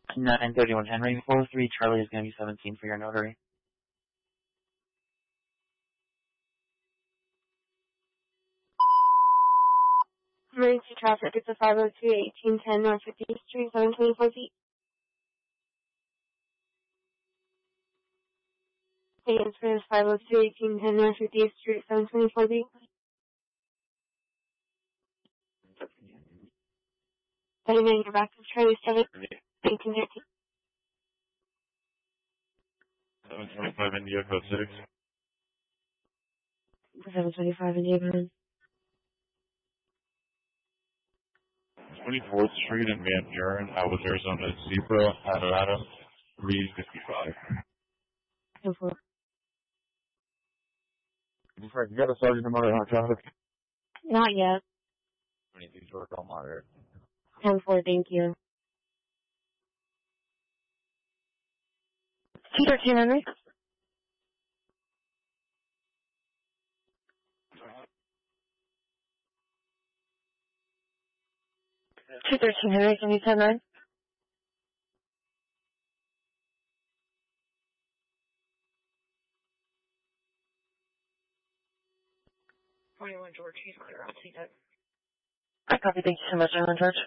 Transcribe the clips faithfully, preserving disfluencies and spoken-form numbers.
nine thirty-one Henry, four three Charlie is going to be seventeen for your notary. Emergency traffic, it's a five oh two, eighteen ten North fiftieth Street, seven twenty-four feet. Again, it's five oh two, eighteen ten North fiftieth Street, seven twenty-four feet. Ready to get back to Charlie seven, eighteen thirteen. seven twenty-five India, code six. seven twenty-five India, man. twenty-fourth Street in Van Buren, I was Arizona Zebra, Atarata, three fifty-five. ten four. You got a sergeant in moderate hot traffic? Not yet. twenty-two short, all moderate. ten four, thank you. two thirteen Henry. two thirteen Henry, can you ten nine? twenty-one George, he's clear, I'll take that. I copy, thank you so much, I'm in charge.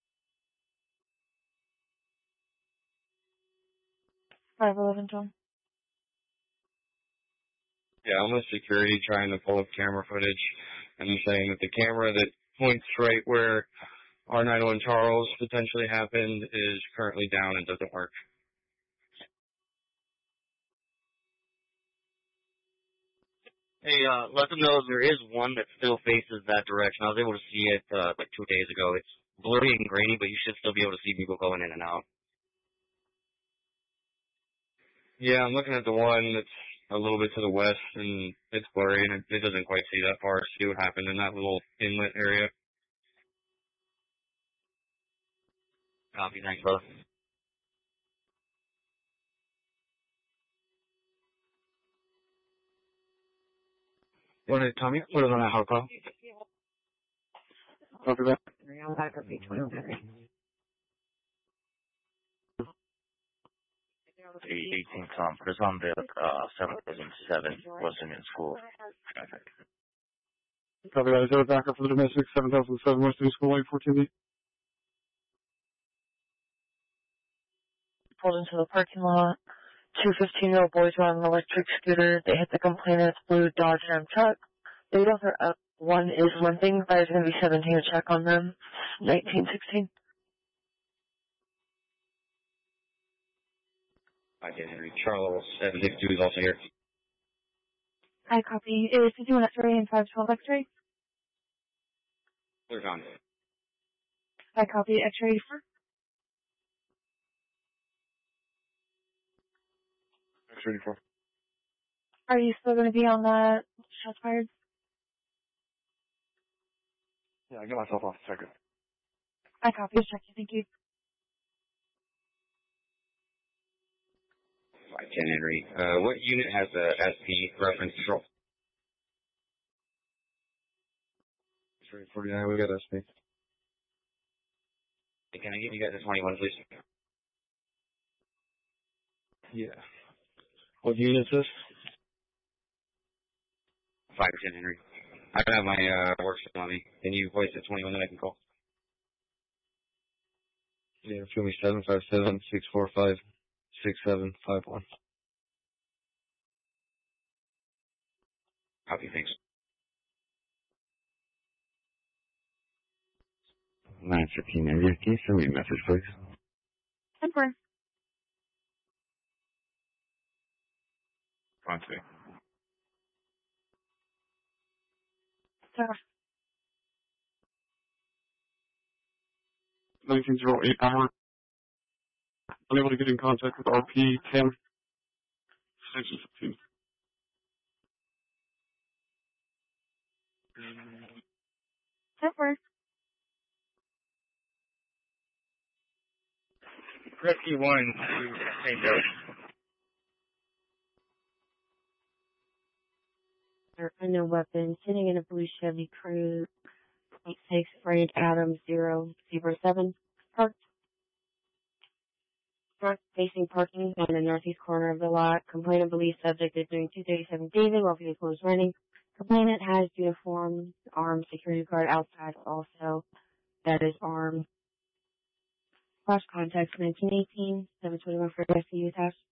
five eleven Tom. Yeah, I'm with security trying to pull up camera footage, and I'm saying that the camera that points right where R ninety-one Charles potentially happened is currently down and doesn't work. Hey, uh, let them know there is one that still faces that direction. I was able to see it, uh, like two days ago. It's blurry and grainy, but you should still be able to see people going in and out. Yeah, I'm looking at the one that's a little bit to the west, and it's blurry, and it, it doesn't quite see that far to see what happened in that little inlet area. Copy, thanks, brother. What did Tommy put it on a hot call? Copy that. eighteen Tom, put us on the uh, seven thousand seven Western School traffic. Copy that. Is there a backup for the domestic seven thousand seven Western School, eight fourteen B? Pulled into the parking lot. Two fifteen-year-old boys were on an electric scooter. They hit the complainant's blue Dodge Ram truck. They both are up. One is limping. There's going to be seventeen to check on them. nineteen sixteen. I did, Henry. Charles seven six two is also here. I copy. It was fifty-one X-ray and five twelve X-ray. Clear on. I copy. X-ray eighty-four. X-ray eighty-four. Are you still going to be on that shots fired? Yeah, I got myself off the second. I copy. Check you. Thank you. five ten, Henry. Uh, what unit has the S P reference control? three forty-nine, we got S P. Hey, can I give you guys a twenty-one, please? Yeah. What unit is this? five ten, Henry. I don't have my uh, workstation on me. Can you voice the twenty-one that I can call? Yeah, feel me, seven five seven, six four five, six seven five one. Copy, thanks. nine fifteen, India. Can you send me a message, please? ten four. Contact. Sorry. nineteen oh eight hour. Unable to get in contact with R P ten. Section fifteen. ten four. fifty-one to Saint Joe. Unknown weapon sitting in a blue Chevy Cruze. Point six, Frank Adams zero zero seven. Parked. front facing parking on the northeast corner of the lot. Complainant believes subject is doing two thirty-seven David while vehicle is running. Complainant has uniformed armed security guard outside also that is armed. Cross context nineteen eighteen, seven twenty-one for the S C U task.